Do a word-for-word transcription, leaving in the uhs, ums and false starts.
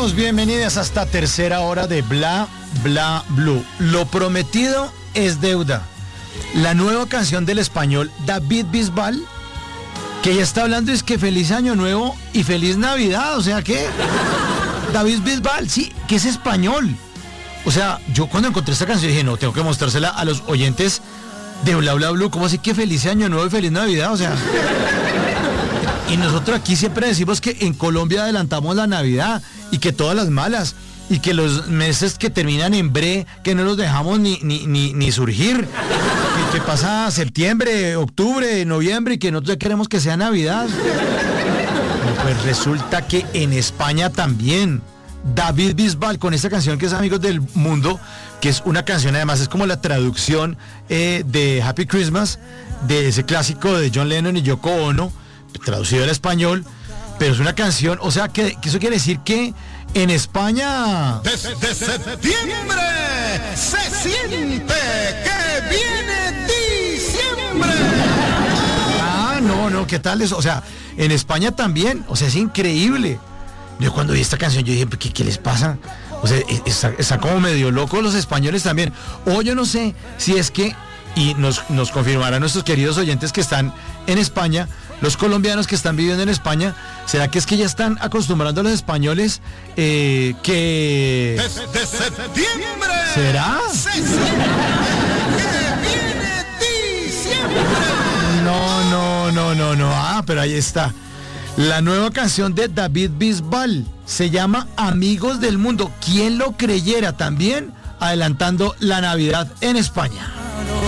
Bienvenidos, bienvenidas a esta tercera hora de Bla Bla Blue. Lo prometido es deuda. La nueva canción del español David Bisbal, que ya está hablando es que feliz año nuevo y feliz Navidad, o sea que David Bisbal, sí, que es español. O sea, yo cuando encontré esta canción dije, no, tengo que mostrársela a los oyentes de Bla Bla Blue. ¿Cómo así que feliz año nuevo y feliz Navidad? O sea, y nosotros aquí siempre decimos que en Colombia adelantamos la Navidad y que todas las malas y que los meses que terminan en bre, que no los dejamos ni, ni, ni, ni surgir, que, que pasa septiembre, octubre, noviembre y que nosotros ya queremos que sea Navidad. Pues resulta que en España también David Bisbal con esta canción que es Amigos del Mundo, que es una canción, además es como la traducción eh, de Happy Christmas, de ese clásico de John Lennon y Yoko Ono, traducido al español, pero es una canción, o sea que, que eso quiere decir que en España desde septiembre se siente que viene diciembre. Ah, no, no, ¿qué tal eso? O sea, en España también, o sea, es increíble. Yo cuando vi esta canción yo dije, ¿qué, qué les pasa? O sea, está, está como medio loco los españoles también. O yo no sé si es que, y nos, nos confirmarán nuestros queridos oyentes que están en España, los colombianos que están viviendo en España, ¿será que es que ya están acostumbrando a los españoles eh, que... Desde septiembre ¿será? Se siente que viene diciembre. No, no, no, no, no. Ah, pero ahí está. La nueva canción de David Bisbal se llama Amigos del Mundo. ¿Quién lo creyera? También adelantando la Navidad en España.